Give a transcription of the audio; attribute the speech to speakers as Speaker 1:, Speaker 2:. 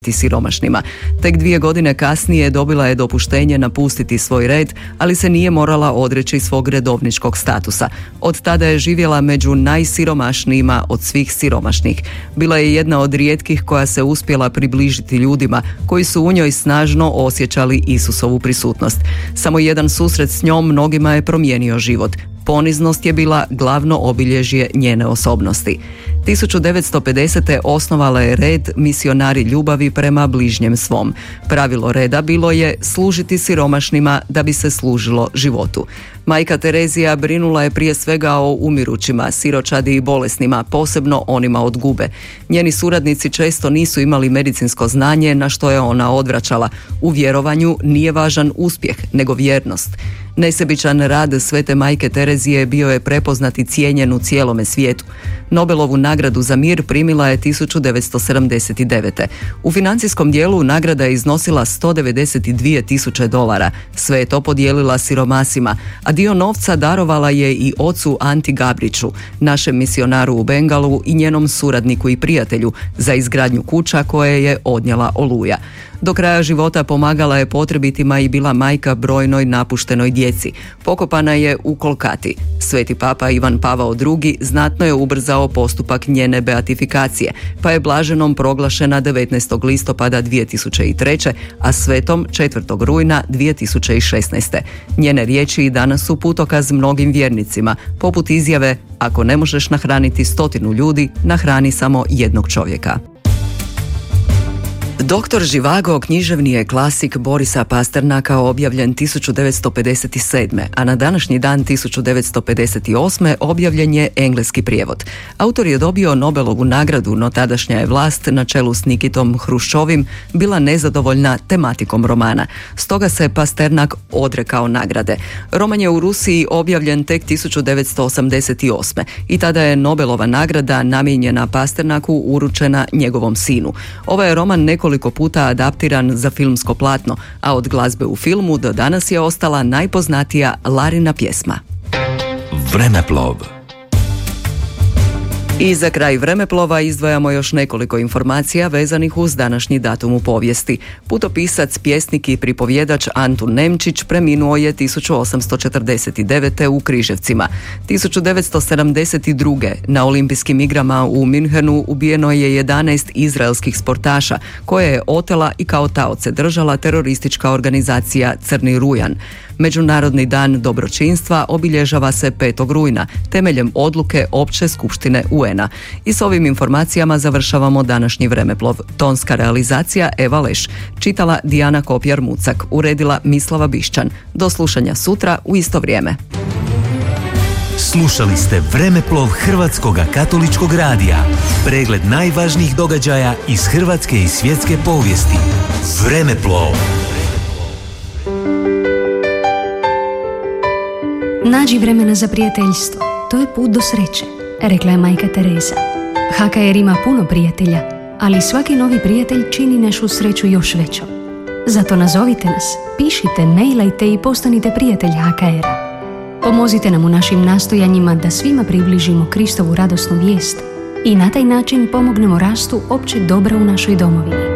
Speaker 1: siromašnima. Tek 2 godine kasnije dobila je dopuštenje napustiti svoj red, ali se nije morala odreći svog redovničkog statusa. Od tada je živjela među najsiromašnijima od svih siromašnih. Bila je jedna od rijetkih koja se uspjela približiti ljudima koji su u njoj snažno osjećali Isusovu prisutnost. Samo jedan susret s njom mnogima je promijenio život. Poniznost je bila glavno obilježje njene osobnosti. 1950. osnovala je red Misionari ljubavi prema bližnjem svom. Pravilo reda bilo je služiti siromašnima da bi se služilo životu. Majka Terezija brinula je prije svega o umirućima, siročadi i bolesnima, posebno onima od gube. Njeni suradnici često nisu imali medicinsko znanje, na što je ona odvraćala. U vjerovanju nije važan uspjeh, nego vjernost. Nesebičan rad svete majke Terezije bio je prepoznat i cijenjen u cijelome svijetu. Nobelovu nagradu za mir primila je 1979. U financijskom dijelu nagrada je iznosila $192.000. Sve je to podijelila siromasima, a dio novca darovala je i ocu Anti Gabriću, našem misionaru u Bengalu i njenom suradniku i prijatelju za izgradnju kuća koje je odnijela oluja. Do kraja života pomagala je potrebitima i bila majka brojnoj napuštenoj djeci. Pokopana je u Kolkati. Sveti papa Ivan Pavao II znatno je ubrzao postupak njene beatifikacije, pa je blaženom proglašena 19. listopada 2003. a svetom 4. rujna 2016. Njene riječi i danas su putokaz mnogim vjernicima, poput izjave: ako ne možeš nahraniti 100 ljudi, nahrani samo jednog čovjeka. Doktor Živago književni je klasik Borisa Pasternaka objavljen 1957. a na današnji dan 1958. objavljen je engleski prijevod. Autor je dobio Nobelovu nagradu, no tadašnja je vlast na čelu s Nikitom Hruščovim bila nezadovoljna tematikom romana. Stoga se Pasternak odrekao nagrade. Roman je u Rusiji objavljen tek 1988. i tada je Nobelova nagrada namijenjena Pasternaku uručena njegovom sinu. Ovaj je roman nekoliko puta adaptiran za filmsko platno, a od glazbe u filmu do danas je ostala najpoznatija Larina pjesma.
Speaker 2: Vremeplov.
Speaker 1: I za kraj vremeplova izdvajamo još nekoliko informacija vezanih uz današnji datum u povijesti. Putopisac, pjesnik i pripovjedač Antun Nemčić preminuo je 1849. u Križevcima. 1972. na Olimpijskim igrama u Münchenu ubijeno je 11 izraelskih sportaša, koje je otela i kao taoce držala teroristička organizacija Crni rujan. Međunarodni dan dobročinstva obilježava se 5. rujna temeljem odluke Opće skupštine UN-a. I s ovim informacijama završavamo današnji vremeplov. Tonska realizacija Eva Leš, čitala Dijana Kopjar-Mucak, uredila Mislava Bišćan. Do slušanja sutra u isto vrijeme.
Speaker 2: Slušali ste Vremeplov Hrvatskog katoličkog radija. Pregled najvažnijih događaja iz hrvatske i svjetske povijesti. Vremeplov.
Speaker 3: Nađi vremena za prijateljstvo. To je put do sreće, rekla je majka Tereza. HKR ima puno prijatelja, ali svaki novi prijatelj čini našu sreću još većom. Zato nazovite nas, pišite, mailajte i postanite prijatelj HKR-a. Pomozite nam u našim nastojanjima da svima približimo Kristovu radosnu vijest i na taj način pomognemo rastu općeg dobra u našoj domovini.